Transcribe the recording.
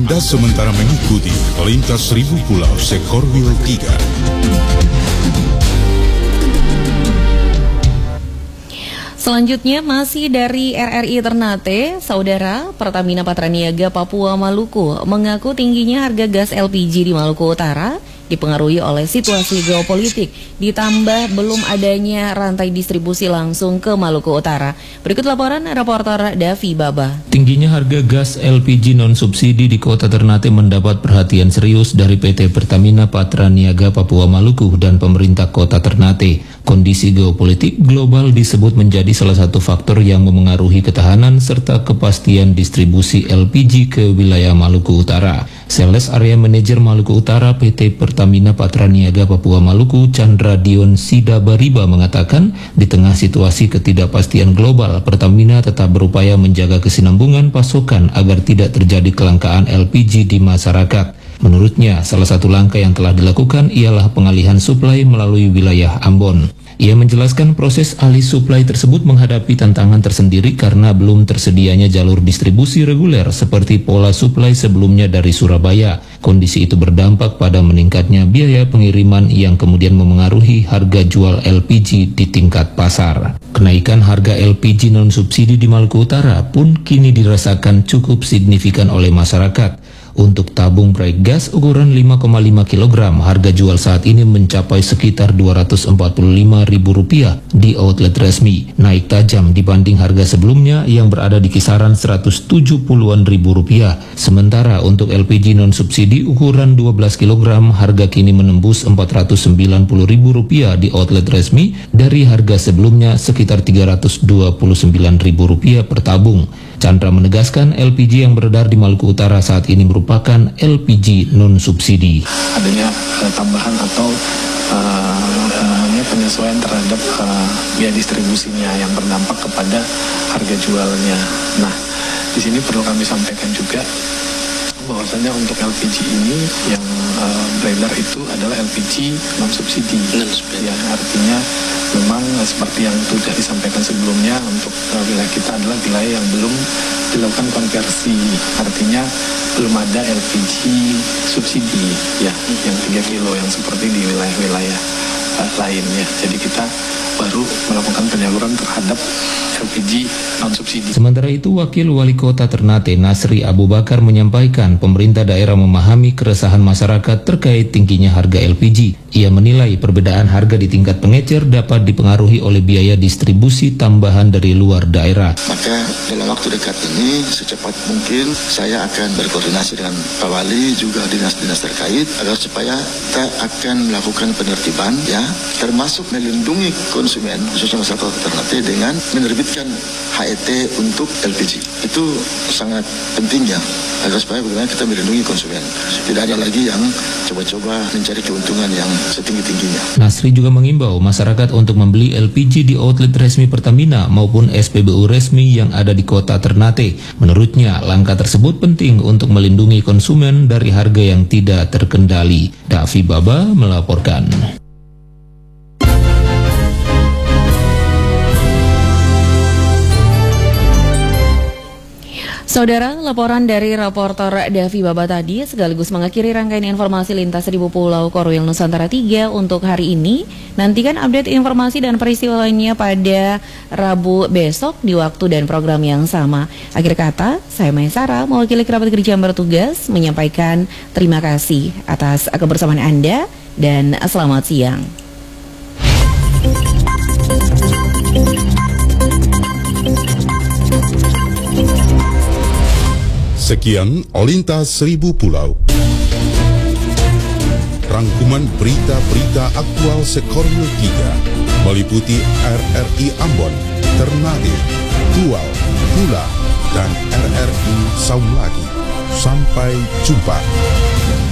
Anda sementara mengikuti Lintas Seribu Pulau Sekorwil 3. Selanjutnya masih dari RRI Ternate, Saudara, Pertamina Patraniaga Papua Maluku mengaku tingginya harga gas LPG di Maluku Utara dipengaruhi oleh situasi geopolitik, ditambah belum adanya rantai distribusi langsung ke Maluku Utara. Berikut laporan reporter Davi Baba. Tingginya harga gas LPG non-subsidi di kota Ternate mendapat perhatian serius dari PT Pertamina Patraniaga Papua Maluku dan pemerintah kota Ternate. Kondisi geopolitik global disebut menjadi salah satu faktor yang memengaruhi ketahanan serta kepastian distribusi LPG ke wilayah Maluku Utara. Sales Area Manager Maluku Utara PT Pertamina Patraniaga Papua Maluku, Chandra Dion Sidabariba mengatakan, di tengah situasi ketidakpastian global, Pertamina tetap berupaya menjaga kesinambungan pasokan agar tidak terjadi kelangkaan LPG di masyarakat. Menurutnya, salah satu langkah yang telah dilakukan ialah pengalihan suplai melalui wilayah Ambon. Ia menjelaskan proses alih suplai tersebut menghadapi tantangan tersendiri karena belum tersedianya jalur distribusi reguler seperti pola suplai sebelumnya dari Surabaya. Kondisi itu berdampak pada meningkatnya biaya pengiriman yang kemudian memengaruhi harga jual LPG di tingkat pasar. Kenaikan harga LPG non-subsidi di Maluku Utara pun kini dirasakan cukup signifikan oleh masyarakat. Untuk tabung proyek gas ukuran 5,5 kg, harga jual saat ini mencapai sekitar Rp245.000 di outlet resmi, naik tajam dibanding harga sebelumnya yang berada di kisaran Rp170.000. Sementara untuk LPG non-subsidi ukuran 12 kg, harga kini menembus Rp490.000 di outlet resmi dari harga sebelumnya sekitar Rp329.000 per tabung. Chandra menegaskan LPG yang beredar di Maluku Utara saat ini merupakan LPG non-subsidi. Adanya tambahan atau penyesuaian terhadap biaya distribusinya yang berdampak kepada harga jualnya. Nah, di sini perlu kami sampaikan juga bahwasanya untuk LPG ini yang beredar itu adalah LPG non-subsidi. Ya, artinya memang seperti yang sudah disampaikan sebelumnya, untuk wilayah kita adalah wilayah yang belum dilakukan konversi. Artinya belum ada LPG subsidi ya, yang 3 kilo yang seperti di wilayah-wilayah lainnya. Jadi kita baru melakukan penyaluran terhadap LPG non-subsidi. Sementara itu, Wakil Wali Kota Ternate Nasri Abu Bakar menyampaikan pemerintah daerah memahami keresahan masyarakat terkait tingginya harga LPG. Ia menilai perbedaan harga di tingkat pengecer dapat dipengaruhi oleh biaya distribusi tambahan dari luar daerah. Maka dalam waktu dekat ini secepat mungkin saya akan berkoordinasi dengan Pak Wali juga dinas-dinas terkait agar supaya kita akan melakukan penertiban ya, termasuk melindungi konsumen khususnya masyarakat Ternate dengan menerbitkan HET untuk LPG. Itu sangat pentingnya agar supaya bagaimana kita melindungi konsumen. Tidak ada lagi yang coba-coba mencari keuntungan yang setinggi-tingginya. Nasri juga mengimbau masyarakat untuk membeli LPG di outlet resmi Pertamina maupun SPBU resmi yang ada di kota Ternate. Menurutnya, langkah tersebut penting untuk melindungi konsumen dari harga yang tidak terkendali. Davi Baba melaporkan. Saudara, laporan dari reporter Davi Baba tadi sekaligus mengakhiri rangkaian informasi Lintas Seribu Pulau Korwil Nusantara 3 untuk hari ini. Nantikan update informasi dan peristiwa lainnya pada Rabu besok di waktu dan program yang sama. Akhir kata, saya Maesara mewakili kerabat kerja yang bertugas menyampaikan terima kasih atas kebersamaan Anda dan selamat siang. Sekian Lintas Seribu Pulau. Rangkuman berita-berita aktual Sekorwil 3 meliputi RRI Ambon, Ternate, Tual, Pula, dan RRI Saulagi. Sampai jumpa.